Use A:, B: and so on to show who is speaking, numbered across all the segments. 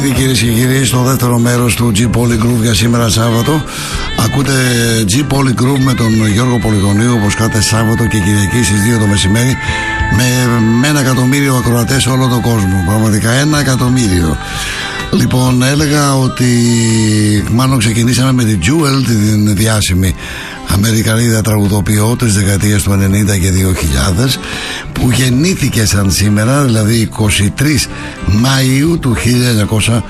A: Κυρίες και κύριοι, στο δεύτερο μέρος του G-Poly Groove για σήμερα Σάββατο. Ακούτε G-Poly Groove με τον Γιώργο Πολυδονίου, όπως κάθε Σάββατο και Κυριακή στις 2 το μεσημέρι, με 1 εκατομμύριο ακροατές σε όλο τον κόσμο. Πραγματικά 1 εκατομμύριο. Λοιπόν, έλεγα ότι μάλλον ξεκινήσαμε με την Jewel, την διάσημη Αμερικανίδα τραγουδοποιό της δεκαετίας του 90 και 2000, που γεννήθηκε σαν σήμερα, δηλαδή 23 Μαΐου του 1974.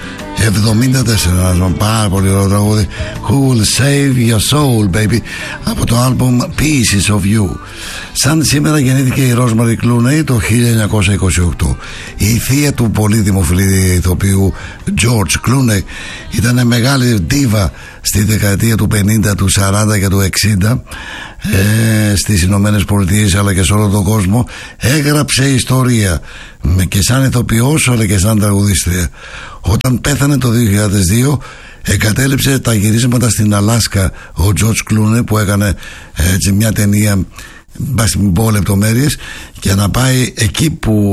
A: Ένα πάρα πολύ ωραίο τραγούδι, Who Will Save Your Soul Baby, από το άλμπουμ Pieces of You. Σαν σήμερα γεννήθηκε η Rosemary Clooney το 1928. Η θεία του πολύ δημοφιλή ηθοποιού George Clooney ήταν μεγάλη ντίβα στη δεκαετία του 50, του 40 και του 60 στις Ηνωμένες Πολιτείες αλλά και σε όλο τον κόσμο. Έγραψε ιστορία και σαν ηθοποιός αλλά και σαν τραγουδίστρια. Όταν πέθανε το 2002, εγκατέλειψε τα γυρίσματα στην Αλάσκα ο George Clooney, που έκανε έτσι μια ταινία, μπας μην πω λεπτομέρειες, και να πάει εκεί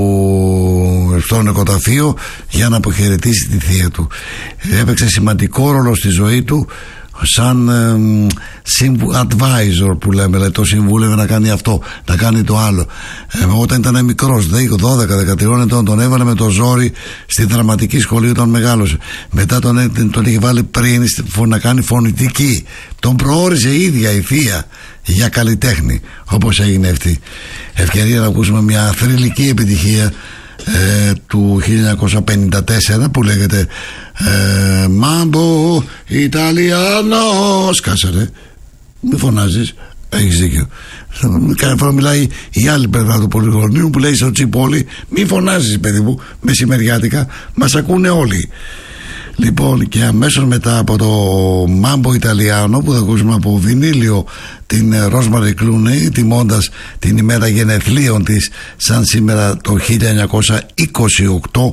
A: που στο νοικοταφείο για να αποχαιρετήσει τη θεία του. Έπαιξε σημαντικό ρόλο στη ζωή του σαν advisor που λέμε, δηλαδή το συμβούλευε να κάνει αυτό, να κάνει το άλλο. Όταν ήταν μικρός, 12-13 ετών, τον έβαλε με το ζόρι στη δραματική σχολή όταν μεγάλωσε. Μετά τον είχε βάλει πριν να κάνει φωνητική. Τον προόριζε η ίδια η θεία για καλλιτέχνη, όπως έγινε αυτή. Ευκαιρία να ακούσουμε μια θρυλική επιτυχία του 1954 που λέγεται Mambo Italiano. Σκάσαρε, μη φωνάζεις, έχεις δίκιο. Κάθε φορά μιλάει η άλλη πλευρά του πολυγωνίου που λέει στο G-Poly, μη φωνάζεις παιδί μου, μεσημεριάτικα μας ακούνε όλοι. Λοιπόν, και αμέσως μετά από το Mambo Italiano που θα ακούσουμε από βινίλιο την Rosemary Clooney, τιμώντας την ημέρα γενεθλίων της σαν σήμερα το 1928,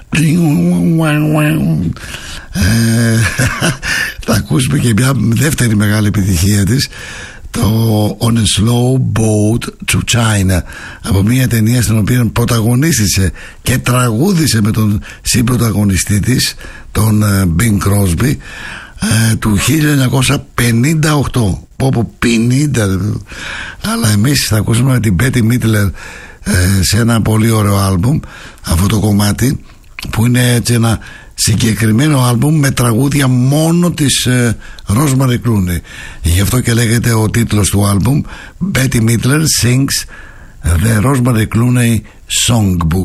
A: θα ακούσουμε και μια δεύτερη μεγάλη επιτυχία της, το On a Slow Boat to China, από μια ταινία στην οποία πρωταγωνίστησε και τραγούδισε με τον συμπρωταγωνιστή της, τον Bing Crosby, του 1958. Πόπο 50, αλλά εμείς θα ακούσουμε την Bette Midler σε ένα πολύ ωραίο άλμπουμ, αυτό το κομμάτι που είναι έτσι ένα συγκεκριμένο άλμπουμ με τραγούδια μόνο της Rosemary Clooney. Γι' αυτό και λέγεται ο τίτλος του άλμπουμ Bette Midler Sings The Rosemary Clooney Songbook.